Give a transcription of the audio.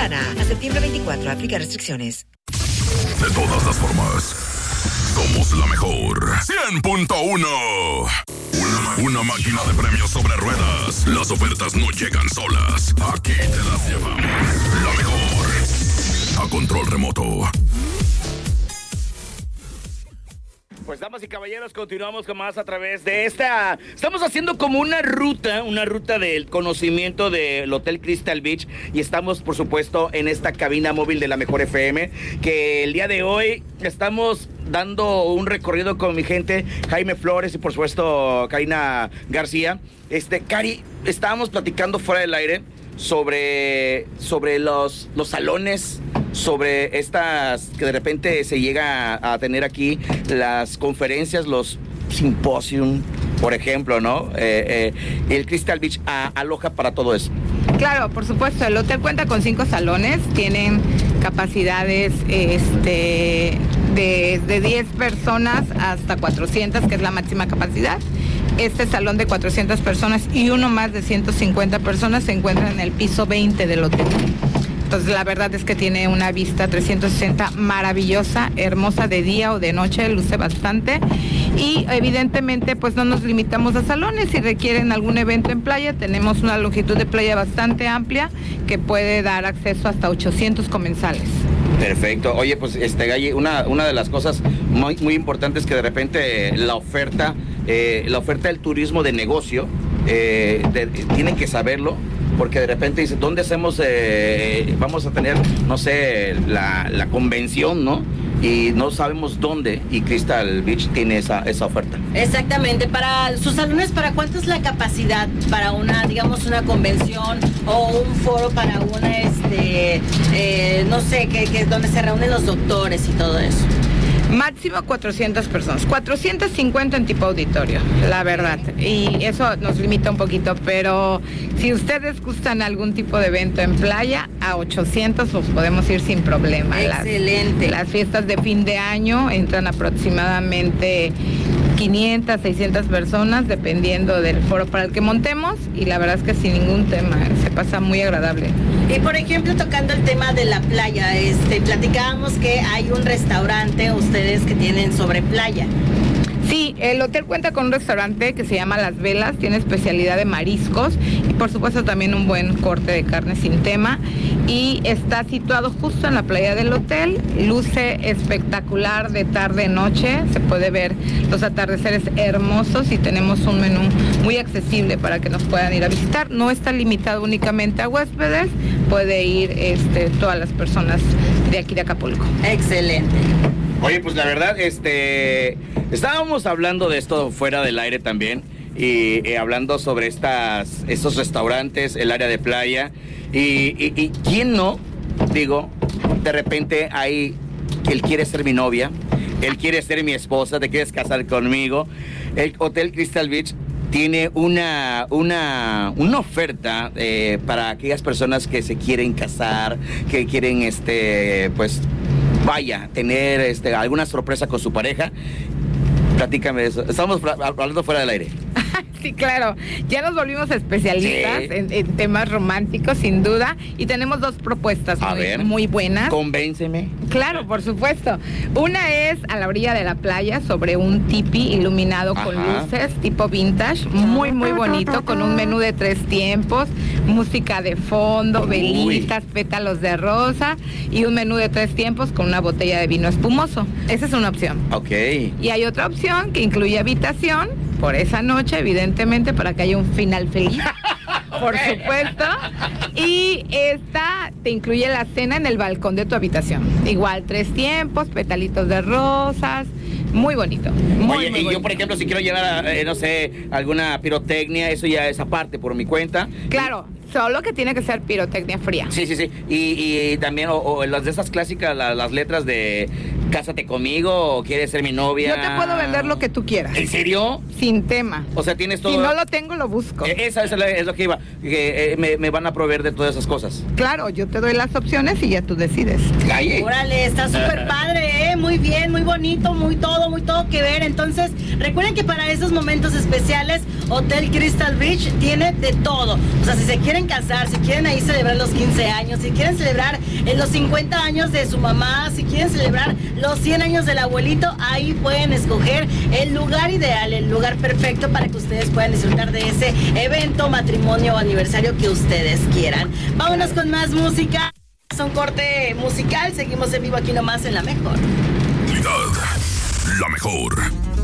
Santana. A septiembre 24, aplica restricciones. De todas las formas, somos la mejor. 100.1. Una máquina de premios sobre ruedas. Las ofertas no llegan solas. Aquí te las llevamos. La mejor. A control remoto. Pues damas y caballeros, continuamos con más a través de esta. Estamos haciendo como una ruta del conocimiento del Hotel Crystal Beach y estamos, por supuesto, en esta cabina móvil de la Mejor FM, que el día de hoy estamos dando un recorrido con mi gente, Jaime Flores y por supuesto Karina García. Cari, estábamos platicando fuera del aire sobre los salones, sobre estas que de repente se llega a tener aquí, las conferencias, los simposium, por ejemplo, ¿no? El Crystal Beach aloja para todo eso. Claro, por supuesto, el hotel cuenta con 5 salones, tienen capacidades de 10 personas hasta 400, que es la máxima capacidad. Este salón de 400 personas y uno más de 150 personas se encuentra en el piso 20 del hotel. Entonces la verdad es que tiene una vista 360 maravillosa, hermosa de día o de noche, luce bastante. Y evidentemente pues no nos limitamos a salones. Si requieren algún evento en playa, tenemos una longitud de playa bastante amplia que puede dar acceso hasta 800 comensales. Perfecto. Oye, pues Galle, una de las cosas muy, muy importantes que de repente la oferta del turismo de negocio, tienen que saberlo, porque de repente dice, ¿dónde hacemos? Vamos a tener, no sé, la convención, ¿no? Y no sabemos dónde, y Crystal Beach tiene esa oferta. Exactamente. Para sus salones, ¿para cuánto es la capacidad para una, digamos, una convención o un foro para una, no sé, que es donde se reúnen los doctores y todo eso? Máximo 400 personas, 450 en tipo auditorio, la verdad. Y eso nos limita un poquito, pero si ustedes gustan algún tipo de evento en playa, a 800 los podemos ir sin problema. Excelente. Las fiestas de fin de año entran aproximadamente 500, 600 personas, dependiendo del foro para el que montemos, y la verdad es que sin ningún tema, se pasa muy agradable. Y por ejemplo, tocando el tema de la playa, platicábamos que hay un restaurante, ustedes que tienen sobre playa. Sí, el hotel cuenta con un restaurante que se llama Las Velas, tiene especialidad de mariscos y por supuesto también un buen corte de carne sin tema, y está situado justo en la playa del hotel, luce espectacular de tarde-noche, se puede ver los atardeceres hermosos y tenemos un menú muy accesible para que nos puedan ir a visitar. No está limitado únicamente a huéspedes, puede ir todas las personas de aquí de Acapulco. Excelente. Oye, pues la verdad, estábamos hablando de esto fuera del aire también, y hablando sobre estos restaurantes, el área de playa, y quién no, digo, de repente hay, él quiere ser mi novia, él quiere ser mi esposa, te quieres casar conmigo. El Hotel Crystal Beach tiene una oferta para aquellas personas que se quieren casar, que quieren, pues, vaya, tener alguna sorpresa con su pareja. Platícame de eso. Estamos hablando fuera del aire. Sí, claro. Ya nos volvimos especialistas en temas románticos, sin duda. Y tenemos 2 propuestas muy buenas. Convénceme. Claro, por supuesto. Una es a la orilla de la playa, sobre un tipi iluminado con luces, tipo vintage, muy, muy bonito, con un menú de 3 tiempos, música de fondo, velitas, pétalos de rosa, y un menú de 3 tiempos con una botella de vino espumoso. Esa es una opción. Ok. Y hay otra opción que incluye habitación por esa noche, evidentemente, para que haya un final feliz, por supuesto. Y esta te incluye la cena en el balcón de tu habitación. Igual 3 tiempos, petalitos de rosas, muy bonito. Muy bonito. Yo, por ejemplo, si quiero llevar, no sé, alguna pirotecnia, eso ya es aparte por mi cuenta. Claro. Solo que tiene que ser pirotecnia fría. Sí. Y también, o las de esas clásicas, las letras de cásate conmigo o quieres ser mi novia. Yo te puedo vender lo que tú quieras. ¿En serio? Sin tema. O sea, tienes todo. Si no lo tengo, lo busco. Esa es lo que iba. Que me van a proveer de todas esas cosas. Claro, yo te doy las opciones y ya tú decides. Ay, Órale, está súper padre, ¿eh? Muy bien, muy bonito, muy todo que ver. Entonces, recuerden que para esos momentos especiales, Hotel Crystal Beach tiene de todo. O sea, si se quieren casar, si quieren ahí celebrar los 15 años, si quieren celebrar los 50 años de su mamá, si quieren celebrar los 100 años del abuelito, ahí pueden escoger el lugar ideal, el lugar perfecto para que ustedes puedan disfrutar de ese evento, matrimonio o aniversario que ustedes quieran. Vámonos con más música. Es un corte musical, seguimos en vivo aquí nomás en La Mejor. La Mejor.